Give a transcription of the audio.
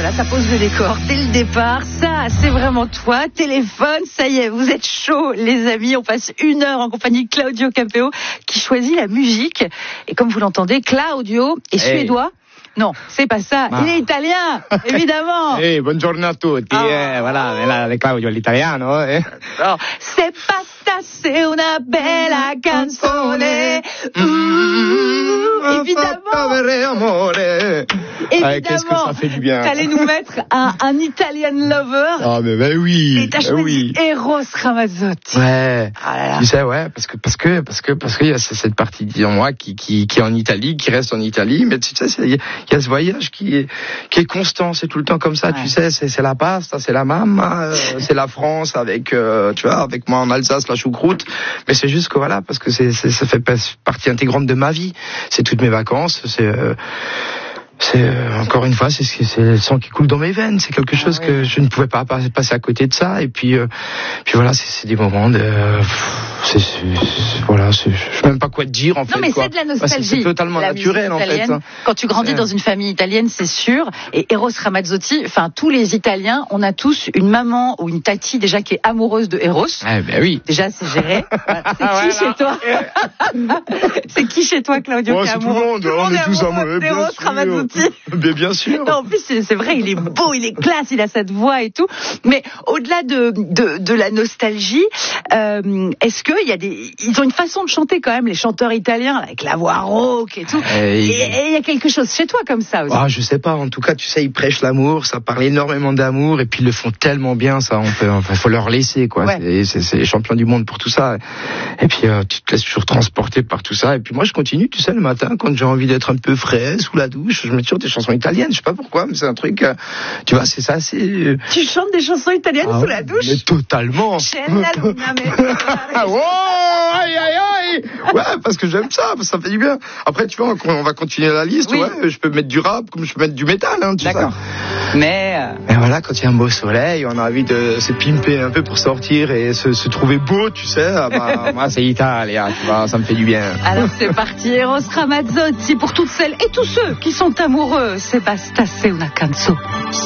voilà, ça pose le décor dès le départ. Ça, c'est vraiment toi. Téléphone, ça y est, vous êtes chaud, les amis. On passe 1 heure en compagnie de Claudio Capéo qui choisit la musique. Et comme vous l'entendez, Claudio est suédois. Non, c'est pas ça. Il est italien, évidemment. Buongiorno a tutti. Voilà, Claudio l'italiano. No, se basta, c'est una bella canzone. Évidemment. Qu'est-ce que ça fait du bien. T'allais nous mettre un Italian lover. Ah, mais ben oui. Et t'as choisi Eros Ramazzotti. Ouais. Ah là là. Tu sais, ouais, parce que il y a cette partie, disons moi, qui est en Italie, qui reste en Italie, mais tu sais, il y a ce voyage qui est constant, c'est tout le temps comme ça, tu sais, c'est la pasta, c'est la mamma, c'est la France avec, tu vois, avec moi en Alsace, la choucroute, mais c'est juste que voilà, parce que ça fait partie intégrante de ma vie, c'est toutes mes vacances, c'est encore une fois, c'est le sang qui coule dans mes veines. C'est quelque chose que je ne pouvais pas passer à côté de ça. Et puis voilà, c'est des moments de, voilà, je sais même pas quoi te dire en fait. Non mais c'est de la nostalgie. C'est totalement naturel en fait. Quand tu grandis dans une famille italienne, c'est sûr. Et Eros Ramazzotti, enfin tous les Italiens, on a tous une maman ou une tati déjà qui est amoureuse de Eros. Ah ben oui. Déjà c'est géré. C'est qui chez toi? C'est qui chez toi, Claudio, qui est amoureux? Tout le monde, on est tous amoureux d'Eros Ramazzotti. Bien sûr. Non, en plus, c'est vrai, il est beau, il est classe, il a cette voix et tout. Mais au-delà de la nostalgie, est-ce ils ont une façon de chanter quand même, les chanteurs italiens, avec la voix rauque et tout. Et il y a quelque chose chez toi comme ça aussi. Ah, je sais pas. En tout cas, tu sais, ils prêchent l'amour, ça parle énormément d'amour, et puis ils le font tellement bien, ça. Faut leur laisser, quoi. Ouais. C'est les champions du monde pour tout ça. Et puis, tu te laisses toujours transporter par tout ça. Et puis moi, je continue, tu sais, le matin, quand j'ai envie d'être un peu frais sous la douche, je mets toujours des chansons italiennes. Je sais pas pourquoi, mais c'est un truc, tu vois, c'est ça, c'est... Tu chantes des chansons italiennes sous la douche? Mais totalement. Oh, aïe, aïe, aïe. Ouais, parce que j'aime ça fait du bien. Après, tu vois, on va continuer la liste, oui. Ouais, je peux mettre du rap, comme je peux mettre du métal, hein, tu sais. D'accord. Mais voilà, quand il y a un beau soleil, on a envie de se pimper un peu pour sortir et se trouver beau, tu sais. Moi, c'est italien, tu vois, ça me fait du bien. Alors, c'est parti, Eros Ramazzotti, pour toutes celles et tous ceux qui sont amoureux. Se basta, c'est una canzone.